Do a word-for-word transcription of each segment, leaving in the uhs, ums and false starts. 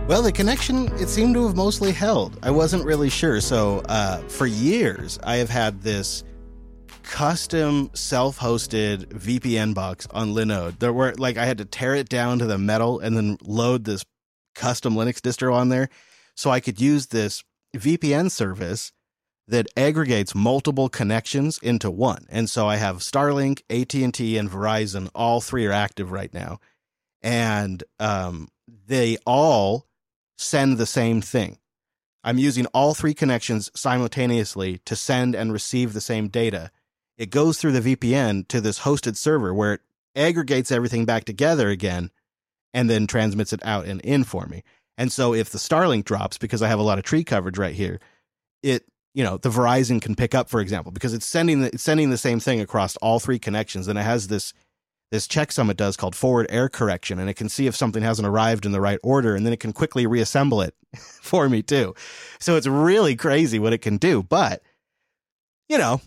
Well, the connection, it seemed to have mostly held. I wasn't really sure. So uh, for years, I have had this custom self-hosted V P N box on Linode. There were like I had to tear it down to the metal and then load this custom Linux distro on there so I could use this V P N service that aggregates multiple connections into one. And so I have Starlink, A T and T, and Verizon. All three are active right now. And um, they all send the same thing. I'm using all three connections simultaneously to send and receive the same data. It goes through the V P N to this hosted server where it aggregates everything back together again and then transmits it out and in for me. And so if the Starlink drops, because I have a lot of tree coverage right here, it, you know, the Verizon can pick up, for example, because it's sending the, it's sending the same thing across all three connections. And it has this this checksum it does called forward error correction, and it can see if something hasn't arrived in the right order, and then it can quickly reassemble it for me too. So it's really crazy what it can do. But, you know,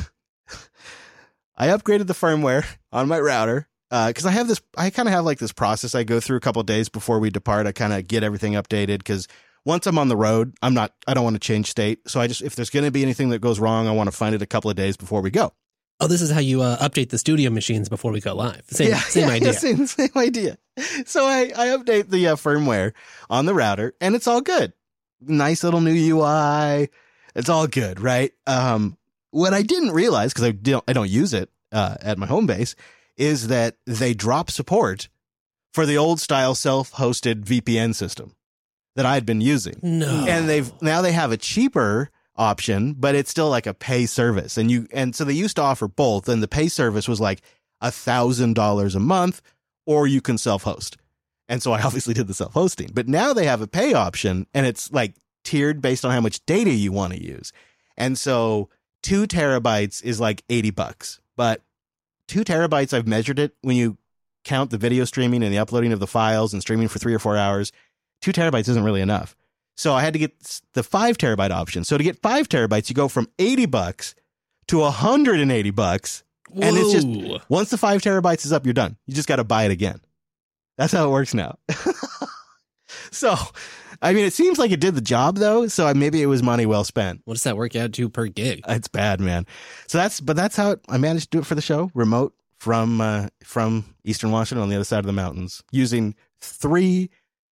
I upgraded the firmware on my router because uh, I have this, I kind of have like this process I go through a couple of days before we depart. I kind of get everything updated because once I'm on the road, I'm not, I don't want to change state. So I just, if there's going to be anything that goes wrong, I want to find it a couple of days before we go. Oh, this is how you uh, update the studio machines before we go live. Same, yeah, same yeah, idea. Same, same idea. So I, I update the uh, firmware on the router, and it's all good. Nice little new U I. It's all good, right? Um, what I didn't realize, because I don't, I don't use it uh, at my home base, is that they drop support for the old style self-hosted V P N system that I had been using. No, and they've now they have a cheaper option, but it's still like a pay service. And you, and so they used to offer both. And the pay service was like a thousand dollars a month, or you can self-host. And so I obviously did the self-hosting, but now they have a pay option and it's like tiered based on how much data you want to use. And so two terabytes is like eighty bucks, but two terabytes, I've measured it when you count the video streaming and the uploading of the files and streaming for three or four hours, two terabytes isn't really enough. So I had to get the five terabyte option. So to get five terabytes, you go from eighty bucks to one hundred eighty bucks. Whoa. And it's just, once the five terabytes is up, you're done. You just got to buy it again. That's how it works now. So, I mean, it seems like it did the job though. So maybe it was money well spent. What does that work out to per gig? It's bad, man. So that's, but that's how it, I managed to do it for the show, remote from, uh, from Eastern Washington on the other side of the mountains using three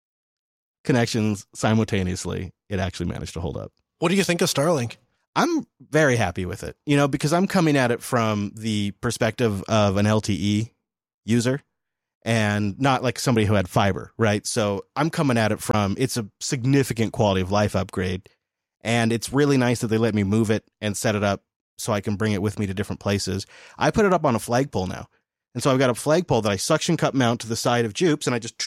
connections simultaneously. It actually managed to hold up. What do you think of Starlink? I'm very happy with it, you know, because I'm coming at it from the perspective of an L T E user and not like somebody who had fiber, right? So I'm coming at it from, it's a significant quality of life upgrade, and it's really nice that they let me move it and set it up so I can bring it with me to different places. I put it up on a flagpole now. And so I've got a flagpole that I suction cup mount to the side of Jupes, and I just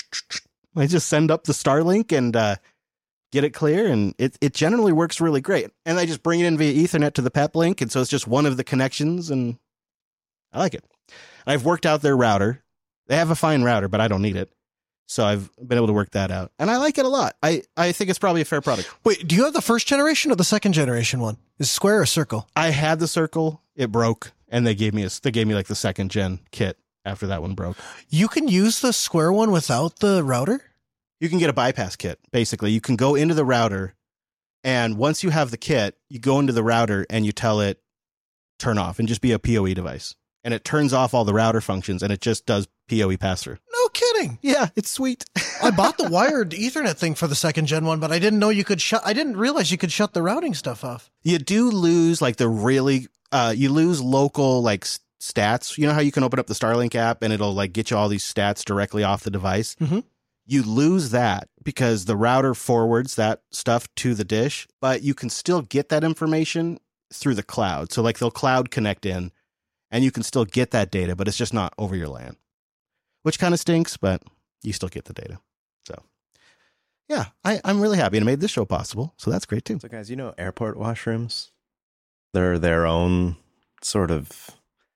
I just send up the Starlink and uh, get it clear, and it, it generally works really great. And I just bring it in via Ethernet to the PepLink, and so it's just one of the connections, and I like it. I've worked out their router. They have a fine router, but I don't need it. So I've been able to work that out, and I like it a lot. I, I think it's probably a fair product. Wait, do you have the first generation or the second generation one? Is it square or circle? I had the circle. It broke, and they gave me a, they gave me like the second gen kit after that one broke. You can use the square one without the router? You can get a bypass kit. Basically, you can go into the router, and once you have the kit, you go into the router and you tell it turn off and just be a P O E device. And it turns off all the router functions, and it just does P O E pass-through. No kidding. Yeah, it's sweet. I bought the wired Ethernet thing for the second gen one, but I didn't know you could shut, I didn't realize you could shut the routing stuff off. You do lose like the really, uh, you lose local like stats. You know how you can open up the Starlink app and it'll like get you all these stats directly off the device? Mm-hmm. You lose that because the router forwards that stuff to the dish, but you can still get that information through the cloud. So like they'll cloud connect in and you can still get that data, but it's just not over your LAN, which kind of stinks, but you still get the data. So yeah, I, I'm really happy and it made this show possible. So that's great too. So guys, you know, airport washrooms, they're their own sort of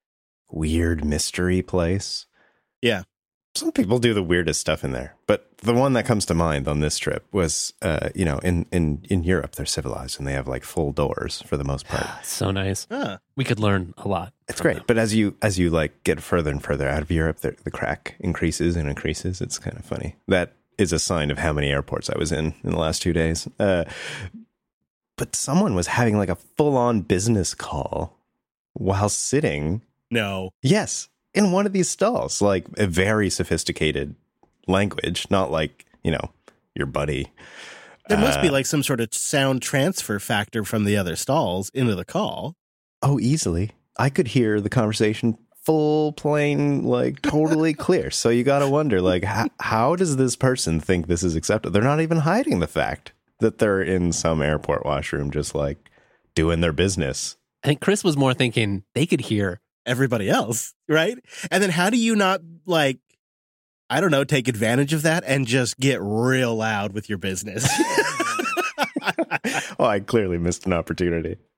weird mystery place. Yeah. Some people do the weirdest stuff in there, but the one that comes to mind on this trip was, uh, you know, in, in, in Europe, they're civilized and they have like full doors for the most part. So nice. Ah. We could learn a lot. It's great. Them. But as you, as you like get further and further out of Europe, the, the crack increases and increases. It's kind of funny that is a sign of how many airports I was in in the last two days. Uh, but someone was having like a full-on business call while sitting. No. Yes, in one of these stalls, like a very sophisticated language, not like, you know, your buddy. There must Uh, be like some sort of sound transfer factor from the other stalls into the call. Oh, easily. I could hear the conversation full plain, like totally clear. So you got to wonder, like, how, how does this person think this is acceptable? They're not even hiding the fact that they're in some airport washroom, just like doing their business. I think Chris was more thinking they could hear. Everybody else, right? And then how do you not, like, I don't know, take advantage of that and just get real loud with your business? Oh, I clearly missed an opportunity.